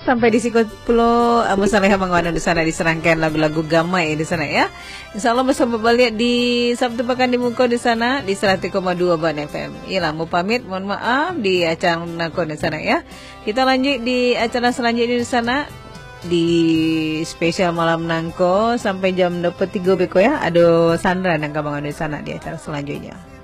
sampai di siku pulau masalah mangwana di sana diserangkan lagu-lagu gamai di sana ya. Insyaallah bersama balik di Sabtu Pekan di Muko di sana di 100,2 Ban FM. Iyalah mau pamit, mohon maaf di acara Nako di sana ya. Kita lanjut di acara selanjutnya di sana di spesial malam Nangko sampai jam 23 beko ya. Ada Sandra dan kabangan di sana di acara selanjutnya.